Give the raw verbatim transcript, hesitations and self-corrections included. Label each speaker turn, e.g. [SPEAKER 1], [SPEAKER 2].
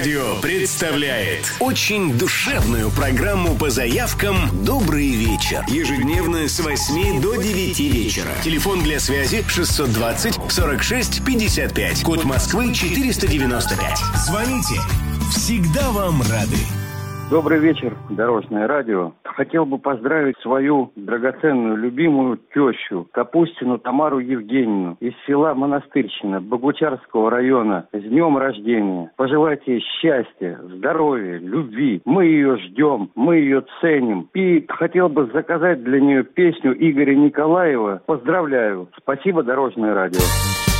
[SPEAKER 1] радио представляет очень душевную программу по заявкам «Добрый вечер». Ежедневно с восьми до девяти вечера. Телефон для связи шестьсот двадцать сорок шесть пятьдесят пять. Код Москвы четыреста девяносто пять. Звоните. Всегда вам рады.
[SPEAKER 2] Добрый вечер, Дорожное радио. Хотел бы поздравить свою драгоценную, любимую тещу, Капустину Тамару Евгеньевну из села Монастырщина Богучарского района с днем рождения. Пожелайте ей счастья, здоровья, любви. Мы ее ждем, мы ее ценим. И хотел бы заказать для нее песню Игоря Николаева. Поздравляю. Спасибо, Дорожное радио.